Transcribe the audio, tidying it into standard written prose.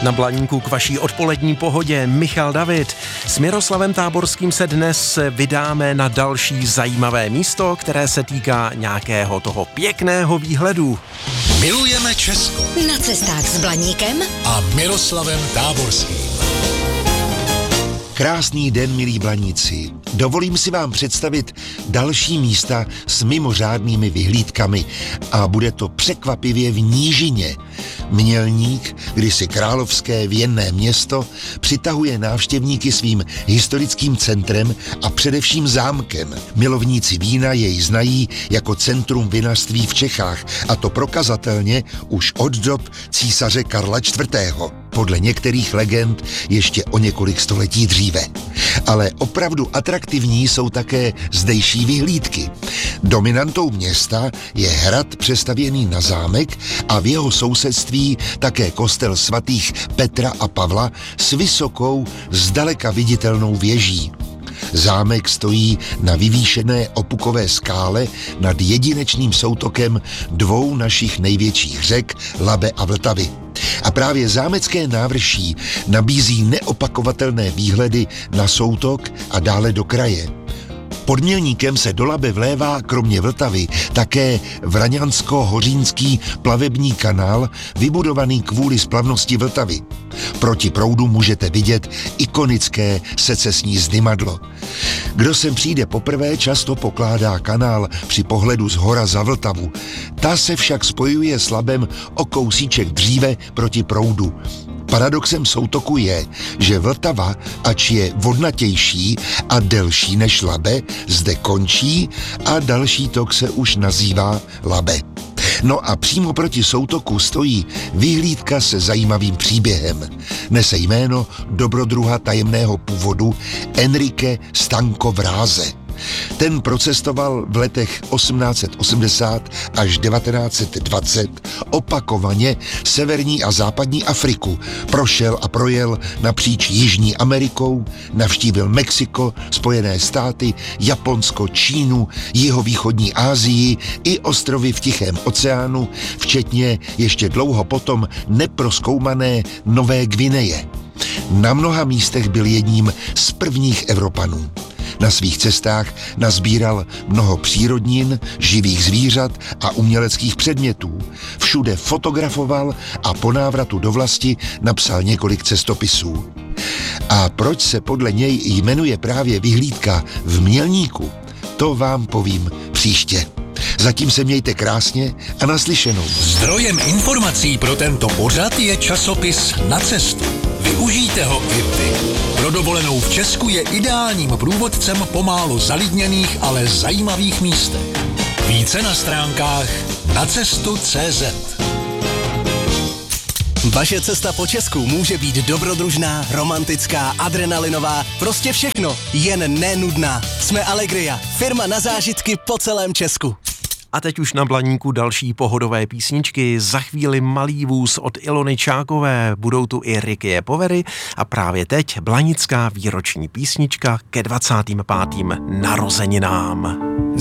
Na Blaníku k vaší odpolední pohodě Michal David. S Miroslavem Táborským se dnes vydáme na další zajímavé místo, které se týká nějakého toho pěkného výhledu. Milujeme Česko. Na cestách s Blaníkem a Miroslavem Táborským. Krásný den, milí Blaníci. Dovolím si vám představit další místa s mimořádnými vyhlídkami a bude to překvapivě v nížině. Mělník, kdysi královské věnné město, přitahuje návštěvníky svým historickým centrem a především zámkem. Milovníci vína jej znají jako centrum vinařství v Čechách, a to prokazatelně už od dob císaře Karla IV. Podle některých legend ještě o několik století dříve. Ale opravdu atraktivní jsou také zdejší vyhlídky. Dominantou města je hrad přestavěný na zámek a v jeho sousedství také kostel svatých Petra a Pavla s vysokou, zdaleka viditelnou věží. Zámek stojí na vyvýšené opukové skále nad jedinečným soutokem dvou našich největších řek, Labe a Vltavy. A právě zámecké návrší nabízí neopakovatelné výhledy na soutok a dále do kraje. Pod Mělníkem se do Labe vlévá kromě Vltavy také Vraňansko-Hořínský plavební kanál, vybudovaný kvůli splavnosti Vltavy. Proti proudu můžete vidět ikonické secesní zdymadlo. Kdo sem přijde poprvé, často pokládá kanál při pohledu z hora za Vltavu. Ta se však spojuje s Labem o kousíček dříve proti proudu. Paradoxem soutoku je, že Vltava, ač je vodnatější a delší než Labe, zde končí a další tok se už nazývá Labe. No a přímo proti soutoku stojí vyhlídka se zajímavým příběhem. Nese jméno dobrodruha tajemného původu Enrique Stanko Vráze. Ten procestoval v letech 1880 až 1920 opakovaně severní a západní Afriku. Prošel a projel napříč Jižní Amerikou, navštívil Mexiko, Spojené státy, Japonsko, Čínu, jihovýchodní Asii i ostrovy v Tichém oceánu, včetně ještě dlouho potom neprozkoumané Nové Gvineje. Na mnoha místech byl jedním z prvních Evropanů. Na svých cestách nazbíral mnoho přírodnin, živých zvířat a uměleckých předmětů. Všude fotografoval a po návratu do vlasti napsal několik cestopisů. A proč se podle něj jmenuje právě vyhlídka v Mělníku, to vám povím příště. Zatím se mějte krásně a naslyšenou. Zdrojem informací pro tento pořad je časopis Na cestu. Využijte ho i vy. Pro dovolenou v Česku je ideálním průvodcem po málo zalidněných, ale zajímavých místech. Více na stránkách nacestu.cz. Vaše cesta po Česku může být dobrodružná, romantická, adrenalinová, prostě všechno, jen nenudná. Jsme Allegria, firma na zážitky po celém Česku. A teď už na Blaníku další pohodové písničky. Za chvíli Malý vůz od Ilony Čákové, budou tu i Ricky Povery a právě teď blanická výroční písnička ke 25. narozeninám.